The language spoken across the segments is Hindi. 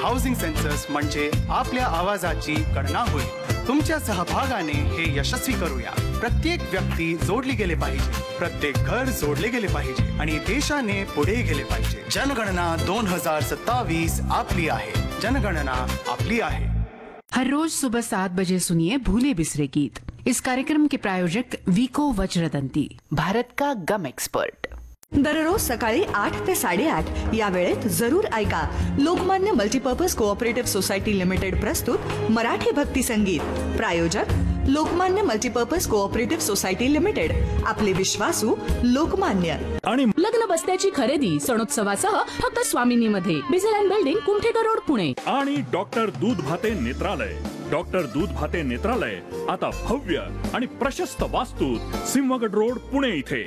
हाऊसिंग सेन्सस म्हणजे आपल्या आवाजाची गणना होईल. तुमच्या सहभागाने हे यशस्वी करूया. प्रत्येक व्यक्ती जोडली गेले पाहिजे, प्रत्येक घर जोडले गेले पाहिजे आणि देशाने पुढे गेले पाहिजे. जनगणना 2027 आपली आहे. जनगणना आपली आहे. हर रोज सुबह 7 बजे सुनिए भूले बिसरे गीत. इस कार्यक्रम के प्रायोजक विको वज्रदंती, भारत का गम एक्सपर्ट. दररोज सकाळी 8 ते 8:30 या वेळेत जरूर ऐका Lokmanya multipurpose cooperative society limited प्रस्तुत मराठी भक्ती संगीत. प्रायोजक Lokmanya multipurpose cooperative society limited, आपले विश्वासू लोकमान्य. आणि लग्न बस्त्याची खरेदी सणोत्सवासह फक्त स्वामिनीमध्ये, बिझल बिल्डिंग, कुमठेकर रोड, पुणे. आणि डॉक्टर दूध भाते नेत्रालय. डॉक्टर दूध भाते नेत्रालय आता भव्य आणि प्रशस्त वास्तूत सिंहगड रोड, पुणे इथे.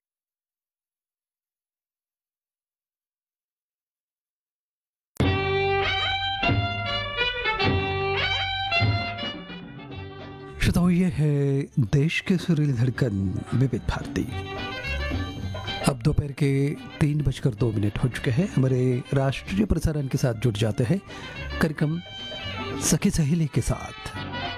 तो ये है देश के सुरीली धड़कन विविध भारती. अब दोपहर के 3:02 हो चुके हैं. हमारे राष्ट्रीय प्रसारण के साथ जुट जाते हैं कार्यक्रम सखी सहेली के साथ.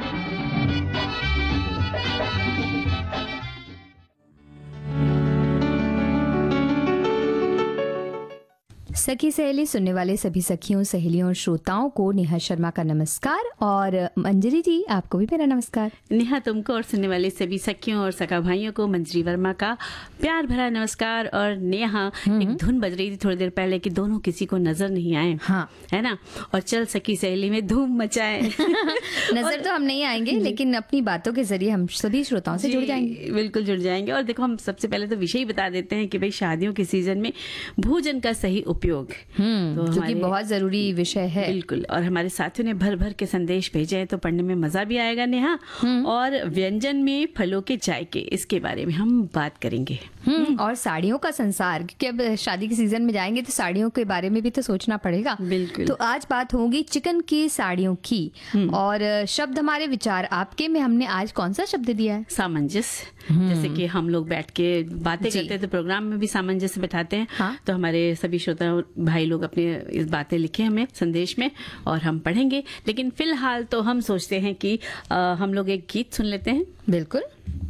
सखी सहेली सुनने वाले सभी सखियों, सहेलियों और श्रोताओं को नेहा शर्मा का नमस्कार. और मंजरी जी, आपको भी मेरा नमस्कार. नेहा, तुमको और सुनने वाले सभी सखियों और सखा भाइयों को मंजरी वर्मा का प्यार भरा नमस्कार. और नेहा, एक धुन बज रही थी थोड़ी देर पहले कि दोनों किसी को नजर नहीं आए. हाँ, है ना. और चल सखी सहेली में धूम मचाए. नजर तो हम नहीं आएंगे, लेकिन अपनी बातों के जरिए हम सभी श्रोताओं से जुड़ जाएंगे. बिल्कुल जुड़ जाएंगे. और देखो, हम सबसे पहले तो विषय बता देते हैं कि भाई शादियों के सीजन में भोजन का सही उपयोग, तो जो कि बहुत जरूरी विषय है. बिल्कुल. और हमारे साथियों ने भर भर के संदेश भेजे हैं, तो पढ़ने में मजा भी आएगा नेहा. और व्यंजन में फलों के जायके, इसके बारे में हम बात करेंगे. और साड़ियों का संसार, क्योंकि अब शादी के सीजन में जाएंगे तो साड़ियों के बारे में भी तो सोचना पड़ेगा. बिल्कुल. तो आज बात होगी चिकन की साड़ियों की. और शब्द हमारे विचार आपके में हमने आज कौन सा शब्द दिया है? सामंजस्य. जैसे कि हम लोग बैठ के बातें करते हैं तो प्रोग्राम में भी सामंजस्य बैठाते हैं. हाँ? तो हमारे सभी श्रोता भाई लोग अपने इस बातें लिखे हमें संदेश में और हम पढ़ेंगे. लेकिन फिलहाल तो हम सोचते हैं कि हम लोग एक गीत सुन लेते हैं. बिल्कुल.